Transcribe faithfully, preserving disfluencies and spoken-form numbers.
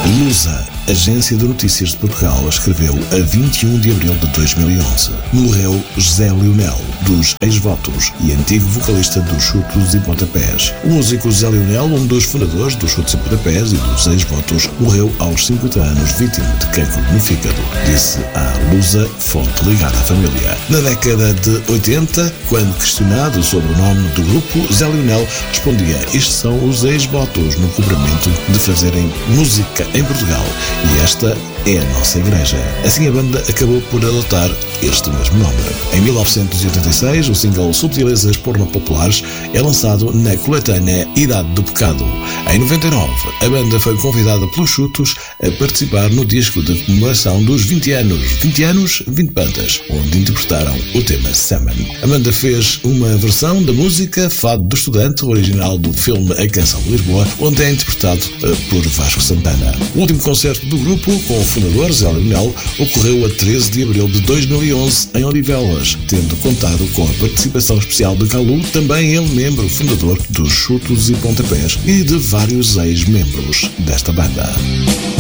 Lusa, Agência de Notícias de Portugal, escreveu a vinte e um de abril de dois mil e onze. Morreu José Lionel, dos Ex-Votos e antigo vocalista dos Chutos e Pontapés. O músico José Lionel, um dos fundadores dos Chutos e Pontapés e dos Ex-Votos, morreu aos cinquenta anos, vítima de cancro no fígado, disse a Lusa, fonte ligada à família. Na década de oitenta, quando questionado sobre o nome do grupo, José Lionel respondia: "Estes são os Ex-Votos no cumprimento de fazerem música em Portugal. E esta é a nossa igreja." Assim a banda acabou por adotar este mesmo nome. Em mil novecentos e oitenta e seis, o single Subtilezas Porno Populares é lançado na coletânea Idade do Pecado. Em noventa e nove, a banda foi convidada pelos Chutos a participar no disco de comemoração dos vinte anos, vinte anos, vinte bandas, onde interpretaram o tema Salmon. A banda fez uma versão da música Fado do Estudante, original do filme A Canção de Lisboa, onde é interpretado uh, por Vasco Santana. O último concerto do grupo, com o fundador José Lionel, ocorreu a treze de abril de dois mil e onze em Odivelas, tendo contado com a participação especial de Calu, também ele membro fundador dos Chutos e Pontapés, e de vários ex-membros desta banda.